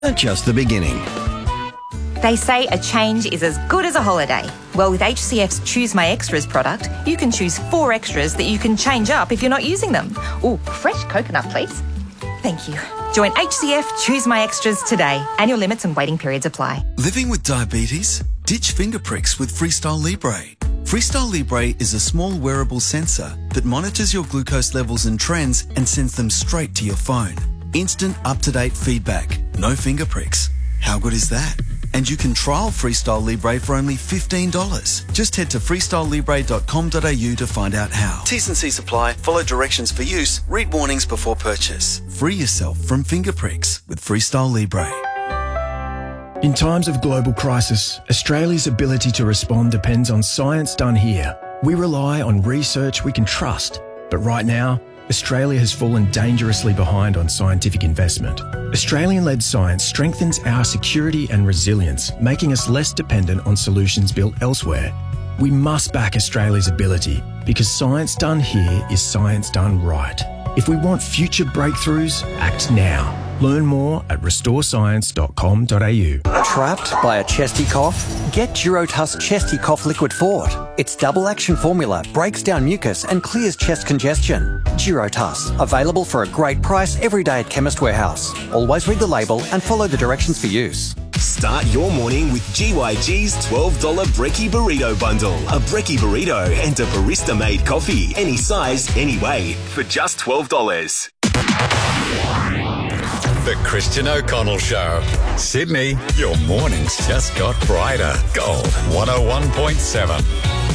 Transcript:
just the beginning. They say a change is as good as a holiday. Well, with HCF's Choose My Extras product, you can choose 4 extras that you can change up if you're not using them. Ooh, fresh coconut, please. Thank you. Join HCF Choose My Extras today. Annual limits and waiting periods apply. Living with diabetes? Ditch finger pricks with Freestyle Libre. Freestyle Libre is a small wearable sensor that monitors your glucose levels and trends and sends them straight to your phone. Instant up-to-date feedback. No finger pricks. How good is that? And you can trial Freestyle Libre for only $15. Just head to freestylelibre.com.au to find out how. T's and C's apply. Follow directions for use. Read warnings before purchase. Free yourself from finger pricks with Freestyle Libre. In times of global crisis, Australia's ability to respond depends on science done here. We rely on research we can trust. But right now, Australia has fallen dangerously behind on scientific investment. Australian-led science strengthens our security and resilience, making us less dependent on solutions built elsewhere. We must back Australia's ability because science done here is science done right. If we want future breakthroughs, act now. Learn more at restorescience.com.au. Trapped by a chesty cough? Get Durotuss Chesty Cough Liquid Fort. Its double-action formula breaks down mucus and clears chest congestion. Durotuss, available for a great price every day at Chemist Warehouse. Always read the label and follow the directions for use. Start your morning with GYG's $12 Brekkie Burrito Bundle. A Brekkie Burrito and a barista-made coffee. Any size, any way, for just $12. The Christian O'Connell Show. Sydney, your mornings just got brighter. Gold 101.7.